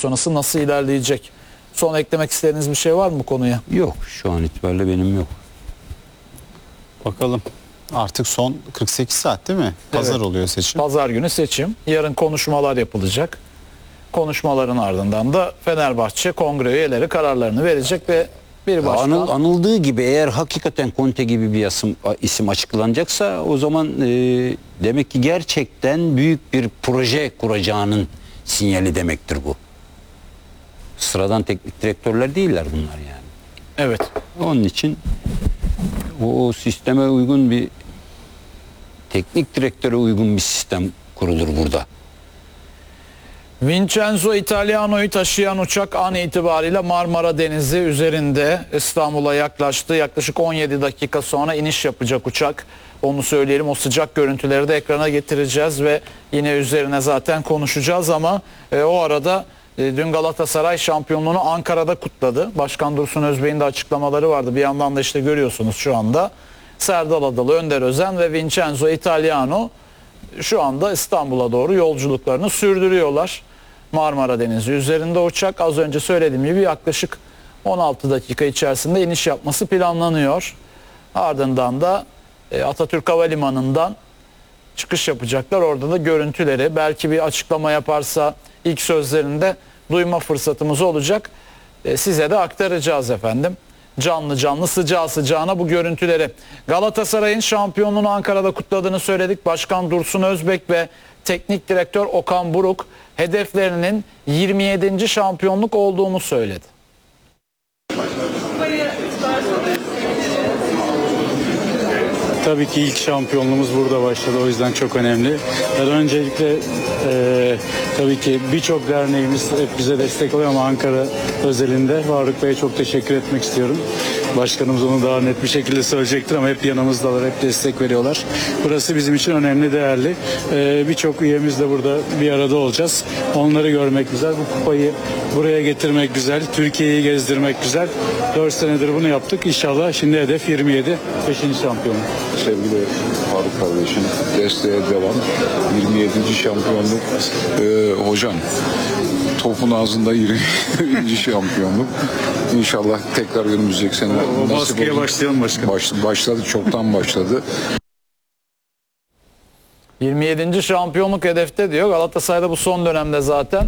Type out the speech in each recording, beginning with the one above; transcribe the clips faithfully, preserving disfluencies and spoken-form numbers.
sonrası nasıl ilerleyecek? Son eklemek istediğiniz bir şey var mı bu konuya? Yok, şu an itibariyle benim yok. Bakalım. Artık son kırk sekiz saat değil mi? Pazar Evet. oluyor seçim. Pazar günü seçim. Yarın konuşmalar yapılacak. Konuşmaların ardından da Fenerbahçe kongre üyeleri kararlarını verecek ve bir başkan... Anıl, anıldığı gibi eğer hakikaten Conte gibi bir isim, isim açıklanacaksa o zaman e, demek ki gerçekten büyük bir proje kuracağının sinyali demektir bu. Sıradan teknik direktörler değiller bunlar yani. Evet. Onun için o, o sisteme uygun bir teknik direktöre uygun bir sistem kurulur burada. Vincenzo Italiano'yu taşıyan uçak an itibariyle Marmara Denizi üzerinde İstanbul'a yaklaştı. Yaklaşık on yedi dakika sonra iniş yapacak uçak. Onu söyleyelim. O sıcak görüntüleri de ekrana getireceğiz ve yine üzerine zaten konuşacağız ama e, o arada e, dün Galatasaray şampiyonluğunu Ankara'da kutladı. Başkan Dursun Özbey'in de açıklamaları vardı. Bir yandan da işte görüyorsunuz şu anda Serdal Adalı, Önder Özen ve Vincenzo Italiano şu anda İstanbul'a doğru yolculuklarını sürdürüyorlar. Marmara Denizi üzerinde uçak, az önce söylediğim gibi yaklaşık on altı dakika içerisinde iniş yapması planlanıyor. Ardından da Atatürk Havalimanı'ndan çıkış yapacaklar. Orada da görüntüleri, belki bir açıklama yaparsa ilk sözlerinde duyma fırsatımız olacak. Size de aktaracağız efendim. Canlı canlı, sıcağı sıcağına bu görüntüleri. Galatasaray'ın şampiyonluğunu Ankara'da kutladığını söyledik. Başkan Dursun Özbek ve teknik direktör Okan Buruk hedeflerinin yirmi yedinci şampiyonluk olduğunu söyledi. Tabii ki ilk şampiyonluğumuz burada başladı, o yüzden çok önemli. Ben öncelikle e, tabii ki birçok derneğimiz hep bize destek oluyor ama Ankara özelinde Faruk Bey'e çok teşekkür etmek istiyorum. Başkanımız onu daha net bir şekilde söyleyecektir ama hep yanımızdalar, hep destek veriyorlar. Burası bizim için önemli, değerli. E, birçok üyemiz de burada bir arada olacağız. Onları görmek güzel, bu kupayı buraya getirmek güzel, Türkiye'yi gezdirmek güzel. dört senedir bunu yaptık. İnşallah şimdi hedef yirmi yedi, beşinci şampiyonluk. Sevgili Faruk kardeşim, desteğe devam. yirmi yedinci şampiyonluk. Ee, hocam, topun ağzında yirmi yedinci şampiyonluk. İnşallah tekrar önümüzdeki sene O baskıya başlayalım başkanım. Baş, başladı, çoktan başladı. yirmi yedinci şampiyonluk hedefte diyor. Galatasaray'da bu son dönemde zaten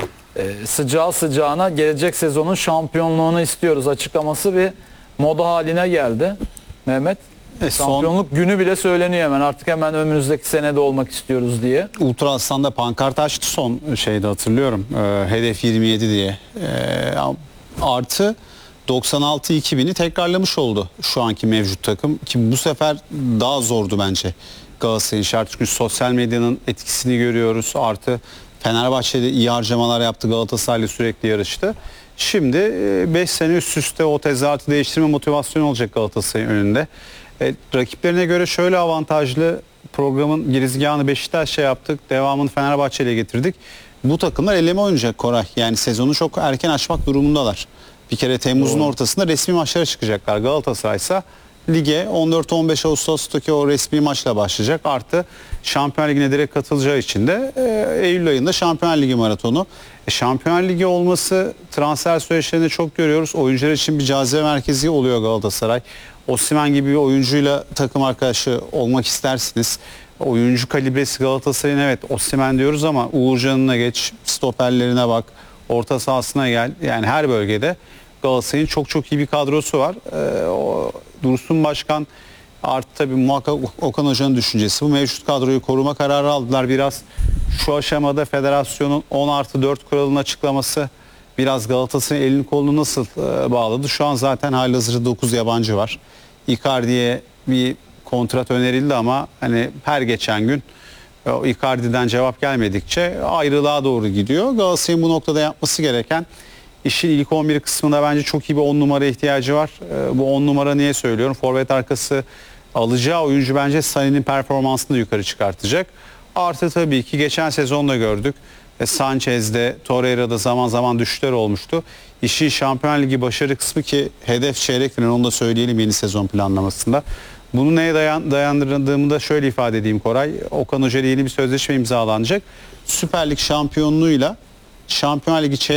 e, sıcağı sıcağına gelecek sezonun şampiyonluğunu istiyoruz açıklaması bir moda haline geldi. Mehmet, E, son- şampiyonluk günü bile söyleniyor hemen, artık hemen önümüzdeki senede olmak istiyoruz diye. Ultra Aslan'da pankart açtı son şeyde, hatırlıyorum. Ee, hedef yirmi yedi diye. Ee, artı doksan altı iki bini tekrarlamış oldu şu anki mevcut takım. Ki bu sefer daha zordu bence Galatasaray'ın şartı. Çünkü sosyal medyanın etkisini görüyoruz. Artı Fenerbahçe'de iyi harcamalar yaptı. Galatasaray'la sürekli yarıştı. Şimdi beş sene üst üste o tezahüratı değiştirme motivasyonu olacak Galatasaray'ın önünde. E, rakiplerine göre şöyle avantajlı, programın girizgahını Beşiktaş'a yaptık. Devamını Fenerbahçe ile getirdik. Bu takımlar eleme oynayacak Koray. Yani sezonu çok erken açmak durumundalar. Bir kere Temmuz'un ortasında resmi maçlara çıkacaklar. Galatasaray ise lige on dört on beş Ağustos'taki o resmi maçla başlayacak. Artı Şampiyonlar Ligi'ne direkt katılacağı için de e, Eylül ayında Şampiyonlar Ligi maratonu. E, Şampiyonlar Ligi olması transfer süreçlerinde çok görüyoruz. Oyuncular için bir cazibe merkezi oluyor Galatasaray. Osimhen gibi bir oyuncuyla takım arkadaşı olmak istersiniz. Oyuncu kalibresi Galatasaray'ın, evet Osimhen diyoruz ama Uğurcan'ına geç, stoperlerine bak, orta sahasına gel. Yani her bölgede Galatasaray'ın çok çok iyi bir kadrosu var. Ee, o Dursun Başkan artı tabii muhakkak Okan Hoca'nın düşüncesi. Bu mevcut kadroyu koruma kararı aldılar. Biraz şu aşamada federasyonun on artı dört kuralının açıklaması biraz Galatasaray'ın elini kolunu nasıl e, bağladı? Şu an zaten halihazırda dokuz yabancı var. Icardi'ye bir kontrat önerildi ama hani her geçen gün o Icardi'den cevap gelmedikçe ayrılığa doğru gidiyor. Galatasaray'ın bu noktada yapması gereken, işin ilk on bir kısmında bence çok iyi bir on numara ihtiyacı var. E, bu on numara niye söylüyorum? Forvet arkası alacağı oyuncu bence Sané'nin performansını da yukarı çıkartacak. Artı tabii ki geçen sezonda gördük. E, Sanchez'de, Torreira'da zaman zaman düşüşler olmuştu. İşin Şampiyonlar Ligi başarı kısmı ki hedef çeyrek final, onu da söyleyelim yeni sezon planlamasında. Bunu neye dayan, dayandırdığımı da şöyle ifade edeyim Koray. Okan Hoca ile yeni bir sözleşme imzalanacak. Süper Lig şampiyonluğuyla Şampiyonlar Ligi çeyrek